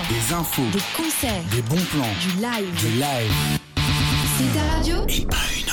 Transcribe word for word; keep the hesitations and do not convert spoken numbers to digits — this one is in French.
des infos, des concerts, des bons plans, du live. du live. C'est ta radio ? Et pas une